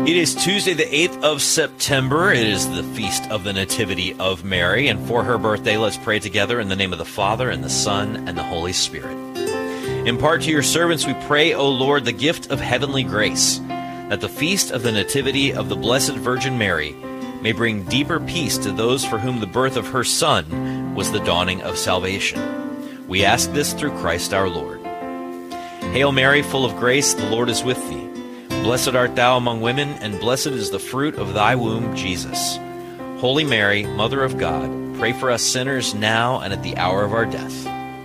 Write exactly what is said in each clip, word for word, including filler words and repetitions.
It is Tuesday, the eighth of September. It is the feast of the Nativity of Mary. And for her birthday, let's pray together in the name of the Father, and the Son, and the Holy Spirit. Impart to your servants, we pray, O Lord, the gift of heavenly grace, that the feast of the Nativity of the Blessed Virgin Mary may bring deeper peace to those for whom the birth of her Son was the dawning of salvation. We ask this through Christ our Lord. Hail Mary, full of grace, the Lord is with thee. Blessed art thou among women, and blessed is the fruit of thy womb, Jesus. Holy Mary, Mother of God, pray for us sinners now and at the hour of our death.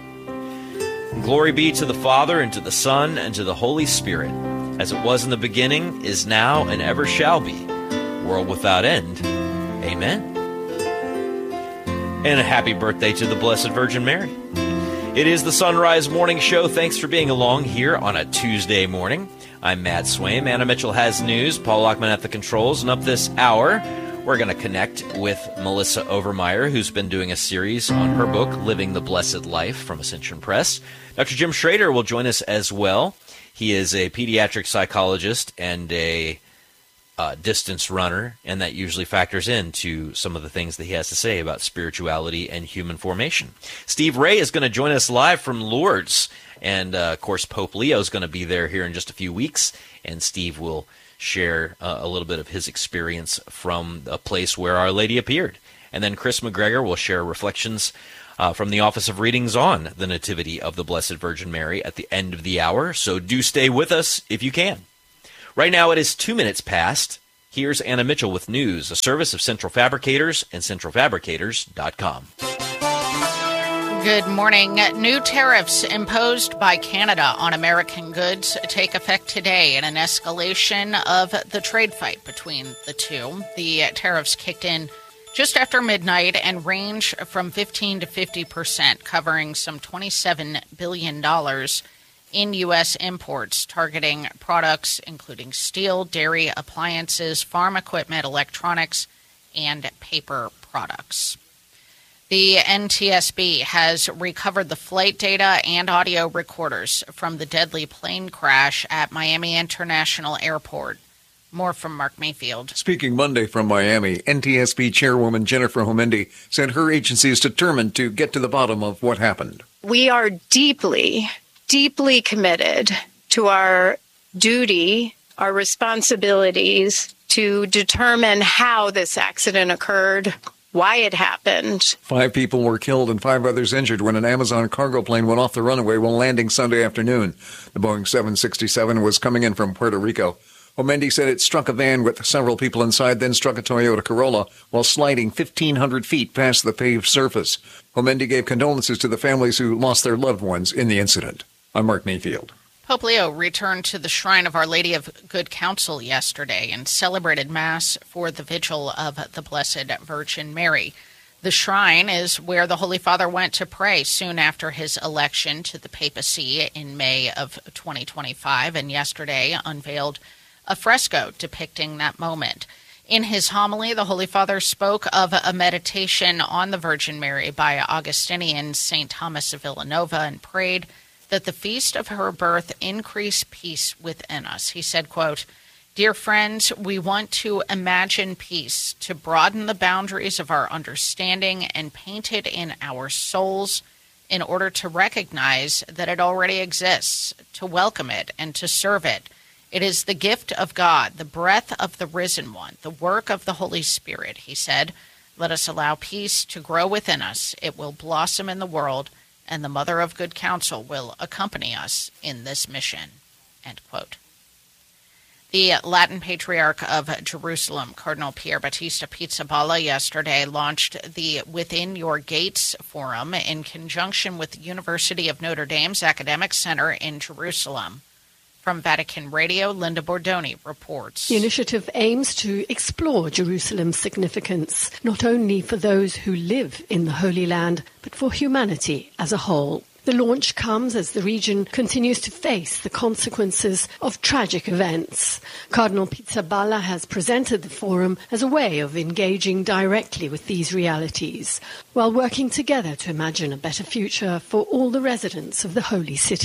Glory be to the Father, and to the Son, and to the Holy Spirit, as it was in the beginning, is now, and ever shall be, world without end. Amen. And a happy birthday to the Blessed Virgin Mary. It is the Sunrise Morning Show. Thanks for being along here on a Tuesday morning. I'm Matt Swaim. Anna Mitchell has news. Paul Lockman at the controls. And up this hour, we're going to connect with Melissa Overmeyer, who's been doing a series on her book, Living the Blessed Life, from Ascension Press. Doctor Jim Schrader will join us as well. He is a pediatric psychologist and a uh, distance runner, and that usually factors into some of the things that he has to say about spirituality and human formation. Steve Ray is going to join us live from Lourdes. And, uh, of course, Pope Leo is going to be there here in just a few weeks, and Steve will share uh, a little bit of his experience from a place where Our Lady appeared. And then Chris McGregor will share reflections uh, from the Office of Readings on the Nativity of the Blessed Virgin Mary at the end of the hour, so do stay with us if you can. Right now it is two minutes past. Here's Anna Mitchell with news, a service of Central Fabricators and central fabricators dot com. Good morning. New tariffs imposed by Canada on American goods take effect today in an escalation of the trade fight between the two. The tariffs kicked in just after midnight and range from fifteen to fifty percent, covering some twenty-seven billion dollars in U S imports, targeting products including steel, dairy, appliances, farm equipment, electronics, and paper products. The N T S B has recovered the flight data and audio recorders from the deadly plane crash at Miami International Airport. More from Mark Mayfield. Speaking Monday from Miami, N T S B Chairwoman Jennifer Homendy said her agency is determined to get to the bottom of what happened. We are deeply, deeply committed to our duty, our responsibilities to determine how this accident occurred, why it happened. Five people were killed and five others injured when an Amazon cargo plane went off the runway while landing Sunday afternoon. The Boeing seven sixty-seven was coming in from Puerto Rico. Homendy said it struck a van with several people inside, then struck a Toyota Corolla while sliding fifteen hundred feet past the paved surface. Homendy gave condolences to the families who lost their loved ones in the incident. I'm Mark Mayfield. Pope Leo returned to the Shrine of Our Lady of Good Counsel yesterday and celebrated Mass for the Vigil of the Blessed Virgin Mary. The shrine is where the Holy Father went to pray soon after his election to the papacy in May of twenty twenty-five, and yesterday unveiled a fresco depicting that moment. In his homily, the Holy Father spoke of a meditation on the Virgin Mary by Augustinian Saint Thomas of Villanova and prayed that the feast of her birth increase peace within us. He said, quote, "Dear friends, we want to imagine peace, to broaden the boundaries of our understanding and paint it in our souls in order to recognize that it already exists, to welcome it and to serve it. It is the gift of God, the breath of the risen one, the work of the Holy Spirit," he said. "Let us allow peace to grow within us. It will blossom in the world, and the Mother of Good Counsel will accompany us in this mission." End quote. The Latin Patriarch of Jerusalem, Cardinal Pier Battista Pizzaballa, yesterday launched the Within Your Gates Forum in conjunction with the University of Notre Dame's Academic Center in Jerusalem. From Vatican Radio, Linda Bordoni reports. The initiative aims to explore Jerusalem's significance, not only for those who live in the Holy Land, but for humanity as a whole. The launch comes as the region continues to face the consequences of tragic events. Cardinal Pizzaballa has presented the forum as a way of engaging directly with these realities, while working together to imagine a better future for all the residents of the Holy City.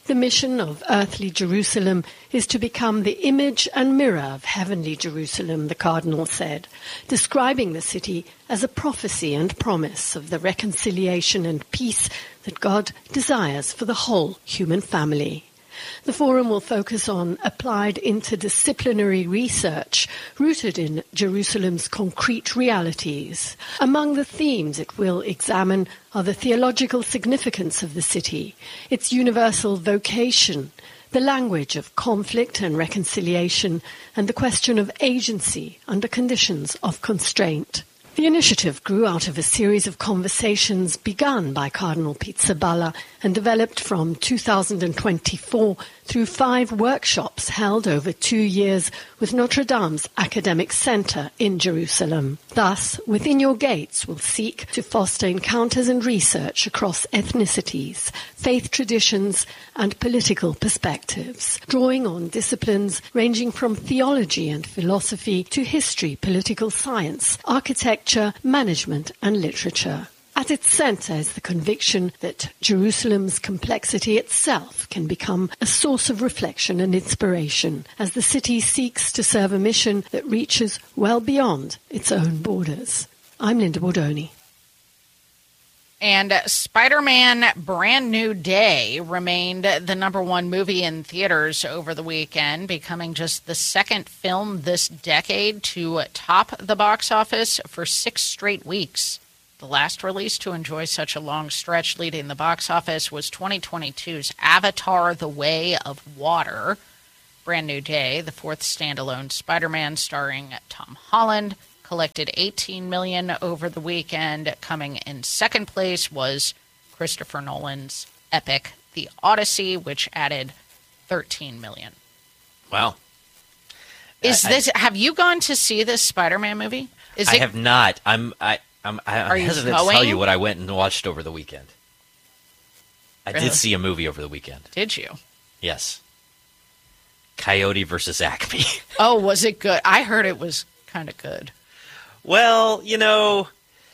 The mission of earthly Jerusalem is to become the image and mirror of heavenly Jerusalem, the cardinal said, describing the city as a prophecy and promise of the reconciliation and peace that God desires for the whole human family. The forum will focus on applied interdisciplinary research rooted in Jerusalem's concrete realities. Among the themes it will examine are the theological significance of the city, its universal vocation, the language of conflict and reconciliation, and the question of agency under conditions of constraint. The initiative grew out of a series of conversations begun by Cardinal Pizzaballa and developed from two thousand twenty-four through five workshops held over two years with Notre Dame's academic center in Jerusalem. Thus, Within Your Gates will seek to foster encounters and research across ethnicities, faith traditions, and political perspectives, drawing on disciplines ranging from theology and philosophy to history, political science, architecture, management, and literature. At its center is the conviction that Jerusalem's complexity itself can become a source of reflection and inspiration as the city seeks to serve a mission that reaches well beyond its own borders. I'm Linda Bordoni. And Spider-Man Brand New Day remained the number one movie in theaters over the weekend, becoming just the second film this decade to top the box office for six straight weeks. The last release to enjoy such a long stretch leading the box office was twenty twenty-two's Avatar: The Way of Water. Brand New Day, the fourth standalone Spider-Man starring Tom Holland, collected eighteen million dollars over the weekend. Coming in second place was Christopher Nolan's epic The Odyssey, which added thirteen million dollars. Wow. Is I, this? Have you gone to see this Spider-Man movie? Is I it, have not. I'm I I'm, I'm Are you hesitant to going? tell you what I went and watched over the weekend. I Really? did see a movie over the weekend. Did you? Yes. Coyote versus Acme. Oh, was it good? I heard it was kind of good. Well, you know,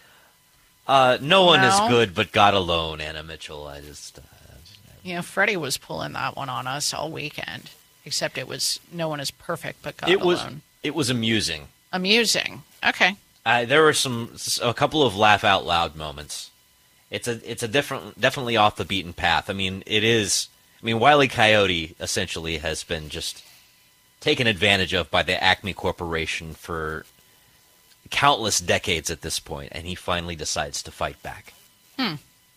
uh, no one No? is good but God alone, Anna Mitchell. I just, uh, You know, Freddie was pulling that one on us all weekend, except it was no one is perfect but God it was alone. it was amusing. Amusing. Okay. Uh, there were some a couple of laugh out loud moments. It's a it's a different definitely off the beaten path. I mean, it is. I mean, Wile E. Coyote essentially has been just taken advantage of by the Acme Corporation for countless decades at this point, and he finally decides to fight back. Hmm.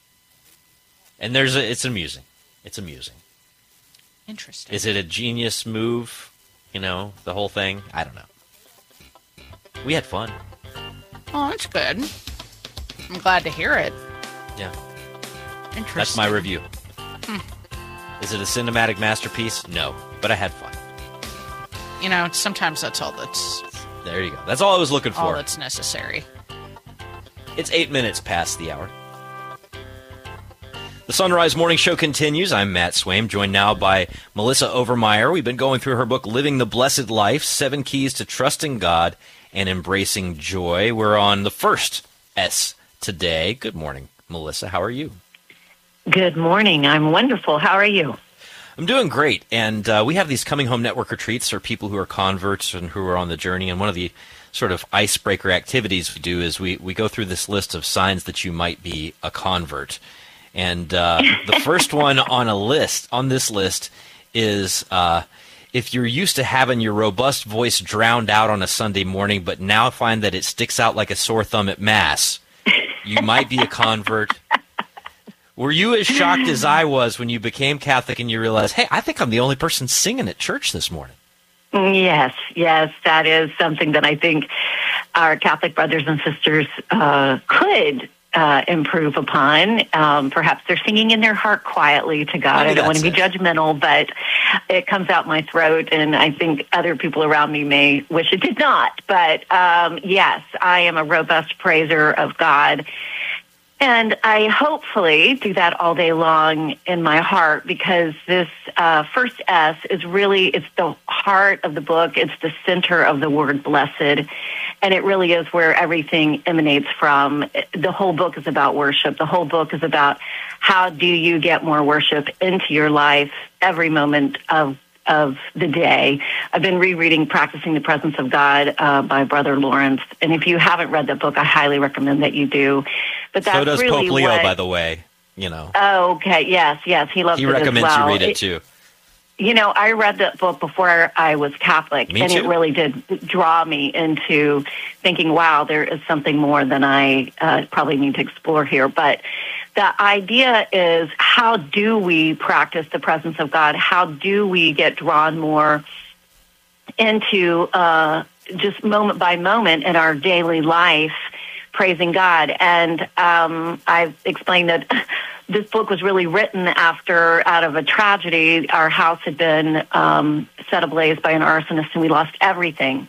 And there's a, it's amusing. It's amusing. Interesting. Is it a genius move? You know, the whole thing? I don't know. We had fun. Oh, that's good. I'm glad to hear it. Yeah. Interesting. That's my review. Hmm. Is it a cinematic masterpiece? No, but I had fun. You know, sometimes that's all that's There you go. That's all I was looking all for. that's necessary. It's eight minutes past the hour. The Sunrise Morning Show continues. I'm Matt Swaim, joined now by Melissa Overmeyer. We've been going through her book, Living the Blessed Life, Seven Keys to Trusting God and Embracing Joy. We're on the first S today. Good morning, Melissa. How are you? Good morning. I'm wonderful. How are you? I'm doing great. And uh, we have these Coming Home Network retreats for people who are converts and who are on the journey. And one of the sort of icebreaker activities we do is we, we go through this list of signs that you might be a convert. And uh, the first one on a list, on this list, is uh, if you're used to having your robust voice drowned out on a Sunday morning, but now find that it sticks out like a sore thumb at Mass, you might be a convert. Were you as shocked as I was when you became Catholic and you realized, hey, I think I'm the only person singing at church this morning? Yes, yes, that is something that I think our Catholic brothers and sisters uh, could uh, improve upon. Um, perhaps they're singing in their heart quietly to God. Maybe I don't want to be that's it. judgmental, but it comes out my throat, and I think other people around me may wish it did not. But um, yes, I am a robust praiser of God. And I hopefully do that all day long in my heart, because this uh, first S is really, it's the heart of the book. It's the center of the word blessed. And it really is where everything emanates from. The whole book is about worship. The whole book is about how do you get more worship into your life every moment of of the day. I've been rereading Practicing the Presence of God uh, by Brother Lawrence. And if you haven't read that book, I highly recommend that you do. But that's so does really Pope Leo, what, by the way. You know. Oh, okay. Yes, yes. He loves he it as recommends well. you read it, it too. You know, I read that book before I was Catholic, Me and too. it really did draw me into thinking, wow, there is something more than I uh, probably need to explore here. But the idea is, how do we practice the presence of God? How do we get drawn more into uh, just moment by moment in our daily life, praising God? And um, I've explained that this book was really written after, out of a tragedy. Our house had been um, set ablaze by an arsonist, and we lost everything.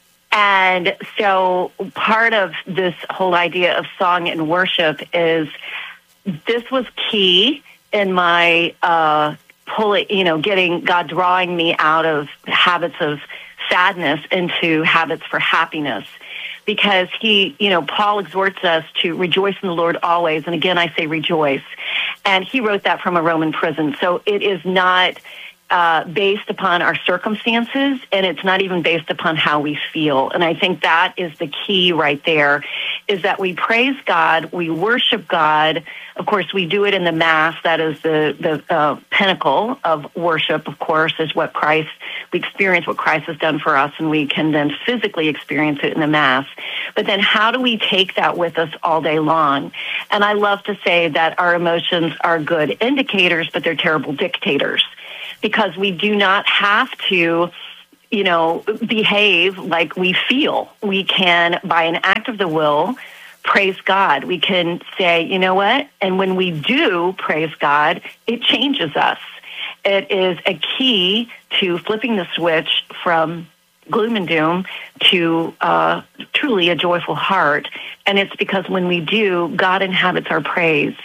And so part of this whole idea of song and worship is, this was key in my uh, pulling, you know, getting God drawing me out of habits of sadness into habits for happiness. Because he, you know, Paul exhorts us to rejoice in the Lord always. And again, I say rejoice. And he wrote that from a Roman prison. So it is not uh, based upon our circumstances, and it's not even based upon how we feel. And I think that is the key right there, is that we praise God, we worship God. Of course, we do it in the Mass. That is the, the uh, pinnacle of worship, of course, is what Christ, we experience what Christ has done for us, and we can then physically experience it in the Mass. But then how do we take that with us all day long? And I love to say that our emotions are good indicators, but they're terrible dictators, because we do not have to, you know, behave like we feel. We can, by an act of the will, praise God. We can say, you know what? And when we do praise God, it changes us. It is a key to flipping the switch from gloom and doom to uh, truly a joyful heart. And it's because when we do, God inhabits our praise.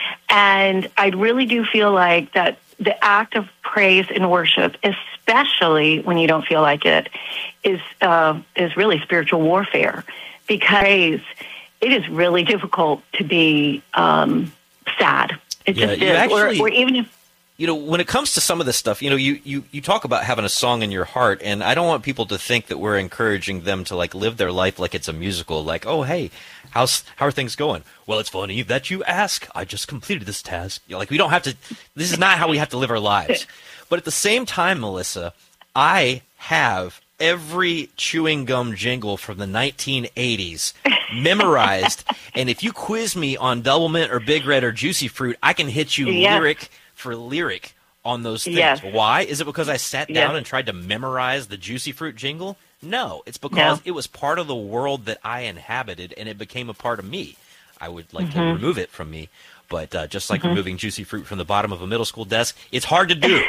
And I really do feel like that the act of praise and worship, especially when you don't feel like it, is uh, is really spiritual warfare. Because it is really difficult to be um, sad. It Yeah, just you is. actually- or, or even if You know, when it comes to some of this stuff, you know, you, you, you talk about having a song in your heart, and I don't want people to think that we're encouraging them to, like, live their life like it's a musical, like, oh, hey, how's, how are things going? Well, it's funny that you ask. I just completed this task. You know, like, we don't have to, this is not how we have to live our lives. But at the same time, Melissa, I have every chewing gum jingle from the nineteen eighties memorized, and if you quiz me on Double Mint or Big Red or Juicy Fruit, I can hit you Yes. lyric for lyric on those things. Yes. Why? Is it because I sat down Yes. and tried to memorize the Juicy Fruit jingle? No, it's because No. it was part of the world that I inhabited, and it became a part of me. I would like Mm-hmm. to remove it from me, but uh, just like removing Juicy Fruit from the bottom of a middle school desk, it's hard to do.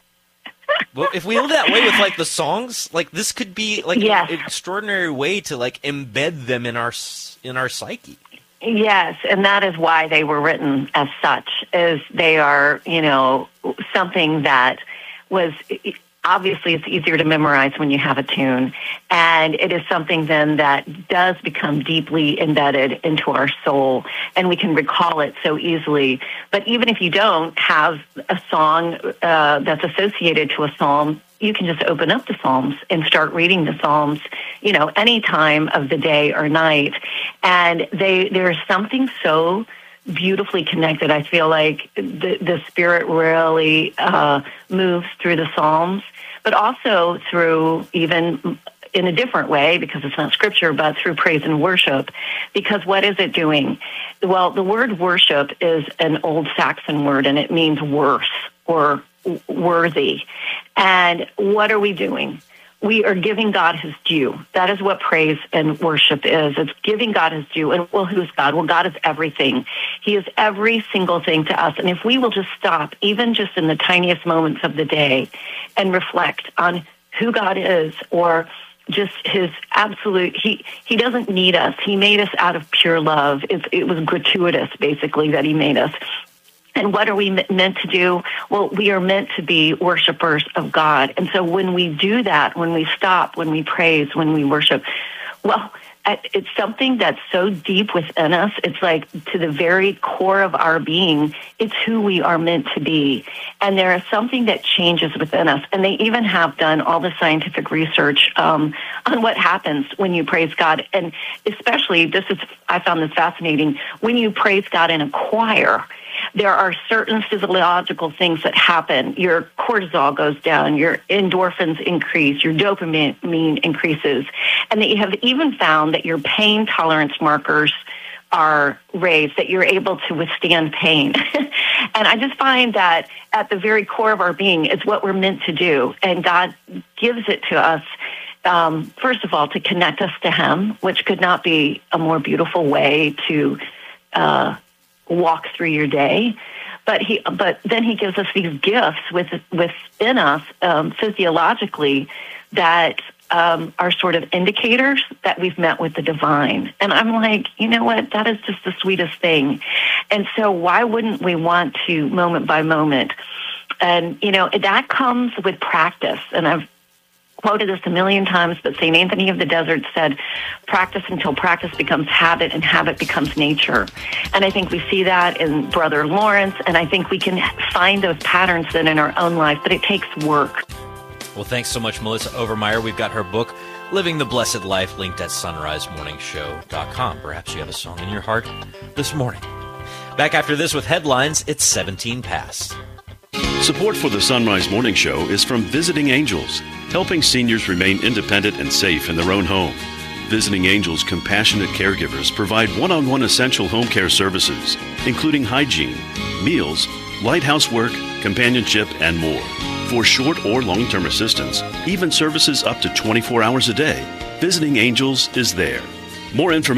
Well, if we live that way with, like, the songs, like, this could be, like, Yes. an extraordinary way to, like, embed them in our s- in our psyche. Yes, and that is why they were written as such, is they are, you know, something that was, obviously it's easier to memorize when you have a tune, and it is something then that does become deeply embedded into our soul, and we can recall it so easily. But even if you don't have a song uh, that's associated to a psalm, you can just open up the Psalms and start reading the Psalms, you know, any time of the day or night. And they there's something so beautifully connected. I feel like the, the Spirit really uh, moves through the Psalms, but also through, even in a different way, because it's not Scripture, but through praise and worship. Because what is it doing? Well, the word worship is an old Saxon word, and it means worth or worthy. And what are we doing? We are giving God his due. That is what praise and worship is. It's giving God his due. And, well, who's God? Well, God is everything. He is every single thing to us. And if we will just stop, even just in the tiniest moments of the day, and reflect on who God is, or just his absolute, he, he doesn't need us. He made us out of pure love. It, it was gratuitous, basically, that he made us. And what are we meant to do? Well, we are meant to be worshipers of God. And so when we do that, when we stop, when we praise, when we worship, well, it's something that's so deep within us. It's like to the very core of our being, it's who we are meant to be. And there is something that changes within us. And they even have done all the scientific research um, on what happens when you praise God. And especially, this is, I found this fascinating, when you praise God in a choir, there are certain physiological things that happen. Your cortisol goes down, your endorphins increase, your dopamine increases, and they have even found that your pain tolerance markers are raised, that you're able to withstand pain. And I just find that at the very core of our being is what we're meant to do, and God gives it to us, um, first of all, to connect us to Him, which could not be a more beautiful way to uh walk through your day, but he, but then he gives us these gifts with, within us um, physiologically that um, are sort of indicators that we've met with the divine. And I'm like, you know what? That is just the sweetest thing. And so why wouldn't we want to moment by moment? And you know that comes with practice. And I've quoted this a million times, but Saint Anthony of the Desert said, practice until practice becomes habit and habit becomes nature. And I think we see that in Brother Lawrence, and I think we can find those patterns then in our own life, but it takes work. Well, thanks so much, Melissa Overmeyer. We've got her book, Living the Blessed Life, linked at sunrise morning show dot com. Perhaps you have a song in your heart this morning. Back after this with headlines, it's seventeen past. Support for the Sunrise Morning Show is from Visiting Angels, helping seniors remain independent and safe in their own home. Visiting Angels compassionate caregivers provide one-on-one essential home care services, including hygiene, meals, light housework, companionship, and more. For short or long-term assistance, even services up to twenty-four hours a day, Visiting Angels is there. More information